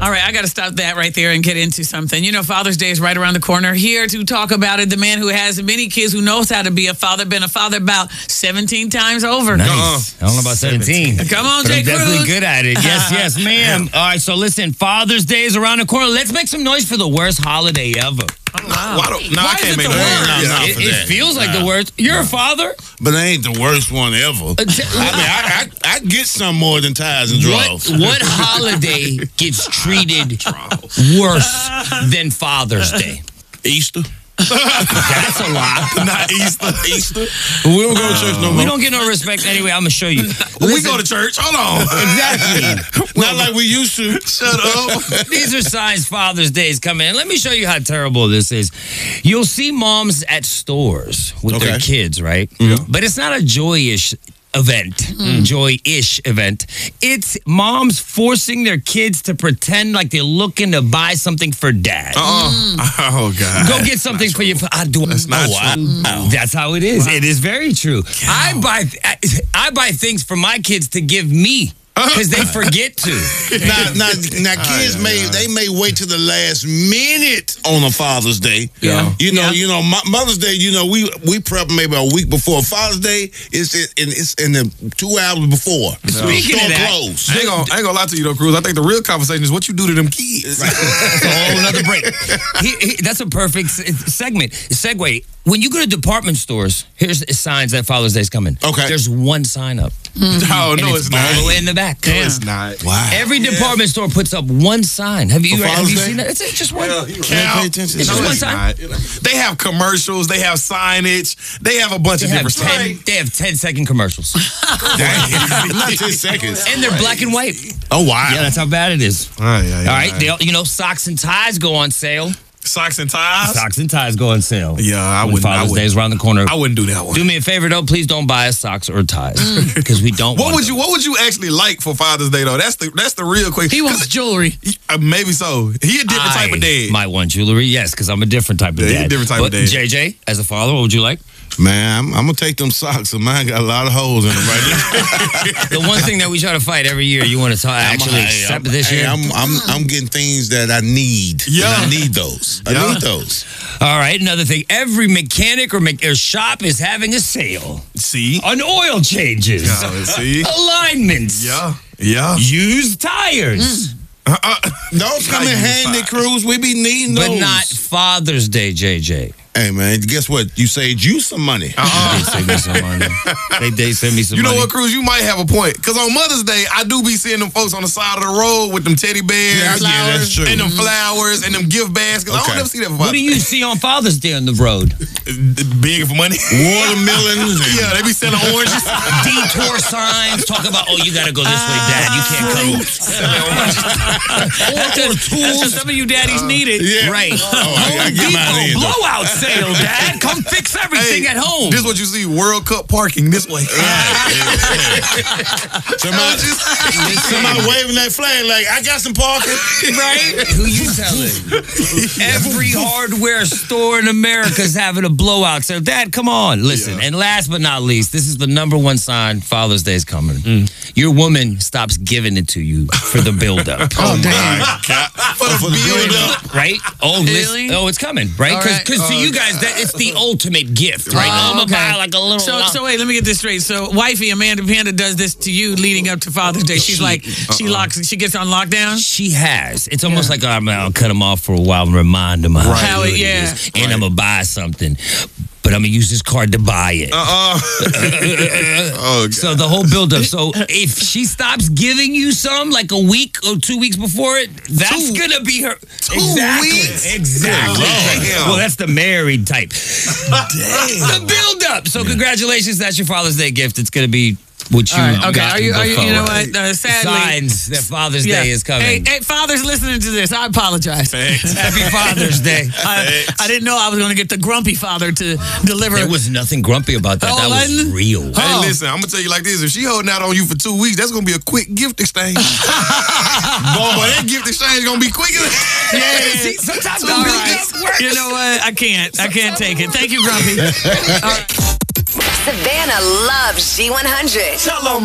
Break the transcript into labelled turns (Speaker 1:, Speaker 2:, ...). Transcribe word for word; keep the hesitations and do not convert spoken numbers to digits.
Speaker 1: All right, I got to stop that right there and get into something. You know, Father's Day is right around the corner. Here to talk about it, the man who has many kids, who knows how to be a father, been a father about seventeen times over.
Speaker 2: Nice. Uh-uh. I don't know about seventeen.
Speaker 1: Come on,
Speaker 2: but
Speaker 1: Jay
Speaker 2: I'm
Speaker 1: Cruz.
Speaker 2: definitely good at it. Yes, yes, ma'am. All right, so listen, Father's Day is around the corner. Let's make some noise for the worst holiday ever.
Speaker 1: Oh, wow.
Speaker 3: Why don't, no,
Speaker 1: Why
Speaker 3: I
Speaker 1: is
Speaker 3: can't
Speaker 1: it
Speaker 3: make
Speaker 1: the
Speaker 3: no
Speaker 1: worst?
Speaker 3: no, no,
Speaker 2: It,
Speaker 3: for
Speaker 2: it
Speaker 3: that.
Speaker 2: feels like
Speaker 3: Nah.
Speaker 2: the worst. You're a father?
Speaker 3: But it ain't the worst one ever.
Speaker 2: Uh, t-
Speaker 3: I mean, I, I, I get some more than ties and
Speaker 2: What,
Speaker 3: draws.
Speaker 2: what holiday gets treated worse than Father's Day?
Speaker 3: Easter?
Speaker 2: That's a lot.
Speaker 3: Not Easter. Easter? We don't go to church no more.
Speaker 2: We don't get no respect anyway. I'm going to show you.
Speaker 3: we go to church. Hold on.
Speaker 2: Exactly.
Speaker 3: Not like we used to. Shut up.
Speaker 2: These are signs Father's Day is coming in. Let me show you how terrible this is. You'll see moms at stores with their
Speaker 3: Okay.
Speaker 2: kids, right?
Speaker 3: Yeah.
Speaker 2: But it's not a joyous event, joy-ish event. It's moms forcing their kids to pretend like they're looking to buy something for dad.
Speaker 3: Uh-uh. Oh, God.
Speaker 2: Go get something for your. I do.
Speaker 3: That's not
Speaker 2: oh, I-
Speaker 3: true.
Speaker 2: oh, that's how it is. It is very true. I buy. I, I buy things for my kids to give me because they forget to.
Speaker 3: now, now, now, kids may they may wait to the last minute on a Father's Day.
Speaker 1: Yeah.
Speaker 3: You know,
Speaker 1: Yeah.
Speaker 3: you know, Mo- Mother's Day. You know, we we prep maybe a week before. Father's Day is in it's in the two hours before.
Speaker 2: Speaking
Speaker 3: Store
Speaker 2: of that,
Speaker 3: closed.
Speaker 4: I ain't, gonna, I ain't gonna lie to you though, Cruz. I think the real conversation is what you do to them kids.
Speaker 2: That's a whole another break. He- he- that's a perfect s- segment. Segue. When you go to department stores, here's the signs that Father's Day is coming.
Speaker 3: Okay.
Speaker 2: There's one sign up.
Speaker 4: Oh,
Speaker 2: and
Speaker 4: no,
Speaker 2: it's
Speaker 4: it's not.
Speaker 2: all the way in the back.
Speaker 4: No, it's not.
Speaker 3: Wow.
Speaker 2: Every department store puts up one sign. Have you,
Speaker 3: For
Speaker 2: have
Speaker 3: Father's
Speaker 2: you
Speaker 3: Day?
Speaker 2: seen that? It's it's just one.
Speaker 4: Well, you're
Speaker 3: Can't
Speaker 4: right.
Speaker 3: pay attention.
Speaker 2: It's
Speaker 3: to
Speaker 2: just
Speaker 4: No,
Speaker 2: one
Speaker 4: it's
Speaker 2: sign.
Speaker 4: not. They have commercials. They have signage. They have a bunch
Speaker 2: They
Speaker 4: of
Speaker 2: have,
Speaker 4: different
Speaker 2: ten,
Speaker 4: stuff.
Speaker 2: they have ten second commercials.
Speaker 3: Not ten seconds.
Speaker 2: And they're black and white.
Speaker 3: Oh wow.
Speaker 2: Yeah, that's how bad it is.
Speaker 4: Oh, yeah, yeah,
Speaker 2: All right,
Speaker 4: yeah.
Speaker 2: they, all- you know, socks and ties go on sale.
Speaker 4: Socks and ties.
Speaker 2: Socks and ties go on sale.
Speaker 4: Yeah, I
Speaker 2: When
Speaker 4: wouldn't. I
Speaker 2: Father's Day
Speaker 4: wouldn't,
Speaker 2: is around the corner.
Speaker 4: I wouldn't do that one.
Speaker 2: Do me a favor though, please don't buy us socks or ties because we don't.
Speaker 4: What
Speaker 2: want
Speaker 4: would
Speaker 2: them.
Speaker 4: you? What would you actually like for Father's Day though? That's the that's the real question.
Speaker 1: He wants jewelry.
Speaker 4: Uh, maybe so. He a different type
Speaker 2: I
Speaker 4: of dad.
Speaker 2: might want jewelry, yes, because I'm a different type of
Speaker 4: Yeah,
Speaker 2: dad.
Speaker 4: you're a different type
Speaker 2: but
Speaker 4: of dad.
Speaker 2: J J, as a father, what would you like?
Speaker 3: Man, I'm, I'm gonna take them socks. And mine got a lot of holes in them right now.
Speaker 2: The one thing that we try to fight every year, you want to talk, actually
Speaker 3: I'm,
Speaker 2: accept
Speaker 3: I'm,
Speaker 2: this
Speaker 3: hey,
Speaker 2: year?
Speaker 3: I'm, I'm I'm getting things that I need.
Speaker 4: Yeah.
Speaker 3: And I need those. I
Speaker 4: Yeah.
Speaker 3: need those.
Speaker 2: All right, another thing. Every mechanic or, me- or shop is having a sale
Speaker 4: See.
Speaker 2: on oil changes,
Speaker 4: Yeah, see.
Speaker 2: alignments,
Speaker 4: Yeah. Yeah.
Speaker 2: used tires.
Speaker 3: Those come in
Speaker 4: Not
Speaker 3: handy,
Speaker 4: used
Speaker 3: Cruz. We be needing those.
Speaker 2: But not Father's Day, J J.
Speaker 3: Hey man, guess what? You saved you some money.
Speaker 2: They send me some money. They, they send me some
Speaker 4: You know
Speaker 2: money.
Speaker 4: what, Cruz? You might have a point. Because on Mother's Day, I do be seeing them folks on the side of the road with them teddy bears.
Speaker 3: Yeah, yeah, that's true.
Speaker 4: And them flowers and them gift baskets. I
Speaker 3: Okay.
Speaker 4: don't never see that for
Speaker 2: What do you see on Father's Day on the road?
Speaker 4: Begging for money.
Speaker 3: Watermelons. and-
Speaker 4: Yeah, they be selling oranges.
Speaker 2: Detour signs talk about, oh, you got to go this way, Dad. You can't come.
Speaker 1: That's just, that's just some of you daddies need it.
Speaker 3: Yeah.
Speaker 2: Right.
Speaker 3: Oh, I, I get mine in. though.
Speaker 2: Blowout sale, Dad. Come fix everything at home.
Speaker 4: This is what you see, World Cup parking this way.
Speaker 3: Somebody, somebody waving that flag like, I got some parking.
Speaker 2: Right? Who you telling? Every hardware store in America is having a blowout sale. Dad, come on. Listen.
Speaker 4: Yeah.
Speaker 2: And last but not least, this is the number one sign Father's Day is coming. Your woman stops giving it to you for the build-up.
Speaker 3: Oh, my God.
Speaker 4: For the
Speaker 3: For the
Speaker 4: build
Speaker 3: build-up.
Speaker 4: up.
Speaker 2: Right? Oh,
Speaker 1: Really?
Speaker 2: listen, oh, it's coming, right?
Speaker 1: All
Speaker 2: Because
Speaker 1: right.
Speaker 2: to you guys, that it's the ultimate gift, right?
Speaker 1: Oh,
Speaker 2: I'm gonna
Speaker 1: okay.
Speaker 2: buy like a little.
Speaker 1: So, so wait, let me get this straight. So, wifey Amanda Panda does this to you leading up to Father's Day. She's
Speaker 2: She-
Speaker 1: like, she locks, she gets on lockdown.
Speaker 2: She has. It's almost like I'm gonna cut him off for a while and remind him how,
Speaker 1: How
Speaker 2: good
Speaker 1: it-
Speaker 2: it
Speaker 1: yeah.
Speaker 2: is. And I'm gonna buy something, but I'm gonna use this card to buy it.
Speaker 4: Uh-uh. Oh, God.
Speaker 2: So the whole buildup. So if she stops giving you some like a week or two weeks before it, that's
Speaker 4: Two-
Speaker 2: gonna be her.
Speaker 4: two
Speaker 2: exactly.
Speaker 4: weeks?
Speaker 2: Exactly.
Speaker 4: Good Lord.
Speaker 2: Well, that's the married type. The buildup. So congratulations. That's your Father's Day gift. It's gonna be what you
Speaker 1: All right, okay,
Speaker 2: got
Speaker 1: are you, are you,
Speaker 2: before.
Speaker 1: you know what? Uh, sadly,
Speaker 2: Signs that Father's
Speaker 1: yeah.
Speaker 2: Day is coming.
Speaker 1: Hey, hey, fathers listening to this, I apologize.
Speaker 2: Happy Father's Day.
Speaker 1: I, I didn't know I was going to get the grumpy father to deliver.
Speaker 2: There was nothing grumpy about that.
Speaker 1: Oh,
Speaker 2: that was
Speaker 1: wasn't?
Speaker 2: real.
Speaker 4: Hey,
Speaker 1: Oh.
Speaker 4: listen, I'm gonna tell you like this: if she holding out on you for two weeks, that's gonna be a quick gift exchange. Boy, that gift exchange gonna be quicker.
Speaker 1: Yeah.
Speaker 2: See, sometimes
Speaker 1: All
Speaker 2: the
Speaker 1: right.
Speaker 2: buildup works.
Speaker 1: You know what? I can't. I can't take it. Thank you, Grumpy.
Speaker 5: Savannah loves G one hundred.